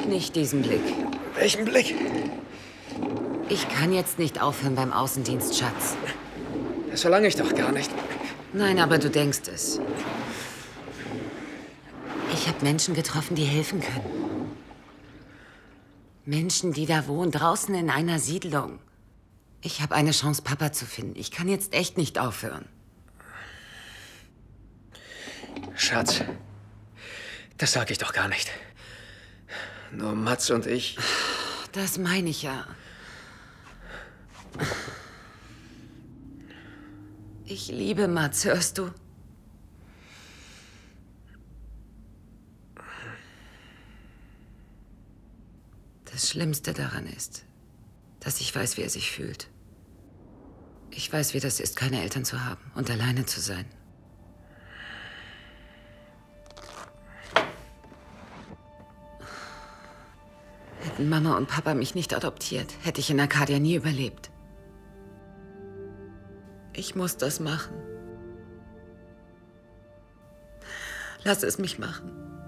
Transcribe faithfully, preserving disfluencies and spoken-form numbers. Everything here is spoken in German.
Nicht diesen Blick. Welchen Blick? Ich kann jetzt nicht aufhören beim Außendienst, Schatz. Das verlange ich doch gar nicht. Nein, aber du denkst es. Ich habe Menschen getroffen, die helfen können. Menschen, die da wohnen, draußen in einer Siedlung. Ich habe eine Chance, Papa zu finden. Ich kann jetzt echt nicht aufhören. Schatz, das sage ich doch gar nicht. Nur Mats und ich. Das meine ich ja. Ich liebe Mats, hörst du? Das Schlimmste daran ist, dass ich weiß, wie er sich fühlt. Ich weiß, wie das ist, keine Eltern zu haben und alleine zu sein. Hätten Mama und Papa mich nicht adoptiert, hätte ich in Arcadia nie überlebt. Ich muss das machen. Lass es mich machen.